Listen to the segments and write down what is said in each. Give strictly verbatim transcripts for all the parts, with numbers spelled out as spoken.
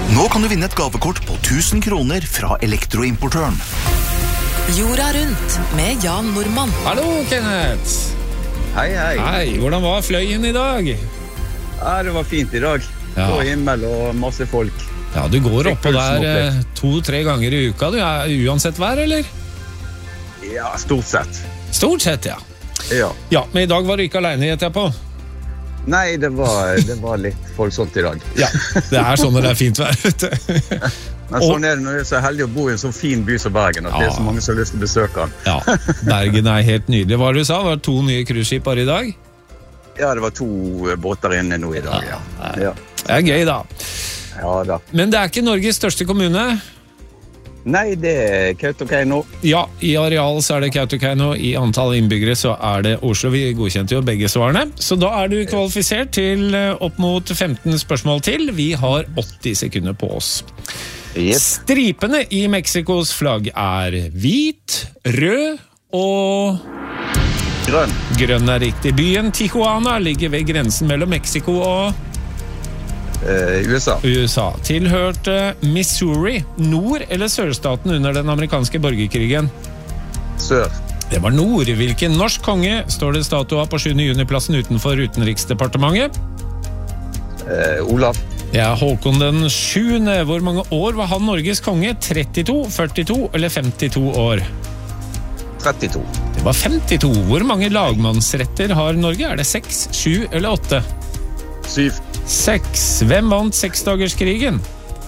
Nå kan du vinne et gavekort på tusen kroner fra Elektroimportøren. Jorda rundt med Jan Normann. Hallo, Kenneth. Hei, hei. Hei, hvordan var fløyen i dag? Ja, det var fint i dag. Ja. På himmel og masse folk. Ja, du går oppå der to-tre ganger i uka, du er uansett vær, eller? Ja, stort sett. Stort sett, ja. Ja. Ja, men i dag var du ikke alene, gjetter jeg på. Nei, det var, det var litt folksomt i dag. Ja, det er sånn når det er fint vær, vet du. Men sånn er det når du er så heldig å bo i en så fin by som Bergen, at ja. Det er så mange som har lyst til å besøke den. Ja, Bergen er helt nydelig. Hva var det du sa? Var det to nye cruiseskip bare i dag? Ja, det var to båter inne nå i dag, ja. Ja. Det er gøy, da. Ja, da. Men det er ikke Norges største kommune. Nei, det er Kautokeino. Ja, i areal så er det Kautokeino. I antall innbyggere så er det Oslo. Vi godkjente jo begge svarene. Så da er du kvalifisert til opp mot femten spørsmål til. Vi har åtti sekunder på oss. Yep. Stripene i Mexikos flagg er hvit, rød og... Grønn. Grønn er riktig. Byen Tijuana ligger ved grensen mellom Mexico og... Uh, U S A. U S A. Tilhørte Missouri nord- eller sørstaten under den amerikanske borgerkrigen? Sør. Det var nord. Hvilken norsk konge står det statua på sjuende juni-plassen utenfor Utenriksdepartementet? Uh, Olav. Det er Håkon den sjuende. Hvor mange år var han Norges konge? trettito, førtito eller femtito år? trettito. Det var femtito. Hvor mange lagmannsretter har Norge? Er det seks, sju eller åtte? Syv. Seks. Hvem vant seksdagerskrigen?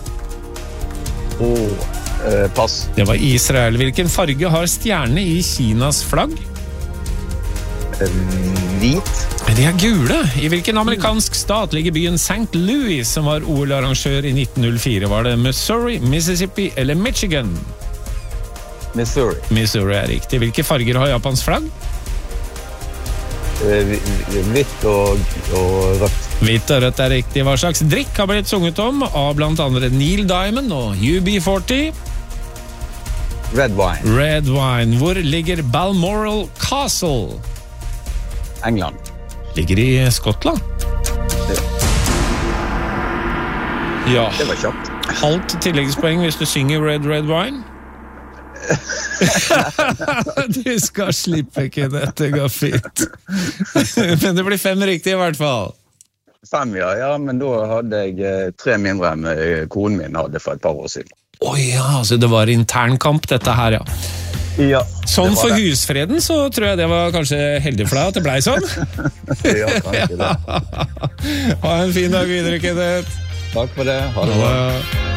Oh, eh, pass. Det var Israel. Hvilken farge har stjerne i Kinas flagg? Eh, hvit. De er gule. I hvilken amerikansk stat ligger byen Saint Louis, som var O L-arrangør i nitten null fire? Var det Missouri, Mississippi eller Michigan? Missouri. Missouri er riktig. Hvilke farger har Japans flagg? Eh, hvitt og, og rødt. Hvitt og rødt er riktig. Hva slags drikk har blitt sunget om av blant andre Neil Diamond og U B førti? Red wine. Red wine. Hvor ligger Balmoral Castle? England. Ligger i Skottland. Ja. Det var kjapt. Halvt tilleggspoeng hvis du synger Red Red Wine. Du skal slippe ikke dette, går fint. Men det blir fem riktig i hvert fall. Fem, ja, ja, men da hadde jeg tre mindre enn konen min hadde for et par år siden. Åh ja, så det var internkamp dette her, ja. Ja. Sånn for det. Husfreden så tror jeg det var kanskje heldig for deg at det ble sånn. Ja, kanskje det. Ha en fin dag videre, Kenneth. Takk for det. Ha det bra.